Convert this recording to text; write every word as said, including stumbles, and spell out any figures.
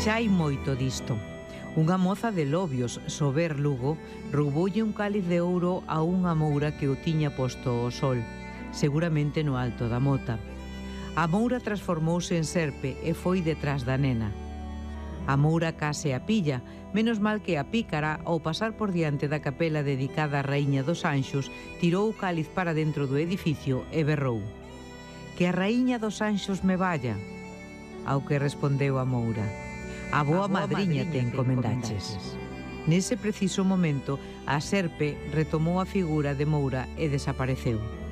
Xa hai moito disto. Unha moza de Lobios, Sober Lugo, rouboulle un cáliz de ouro a unha moura que o tiña posto ao sol, seguramente no alto da mota. A moura transformouse en serpe e foi detrás da nena. A moura case a pilla, menos mal que a pícara, ao pasar por diante da capela dedicada á Raíña dos Anxos, tirou o cáliz para dentro do edificio e berrou: "Que a Raíña dos Anxos me vaya". Ao que respondeu a moura: "A boa madriña te encomendaches". Nese preciso momento, a serpe retomou a figura de moura e desapareceu.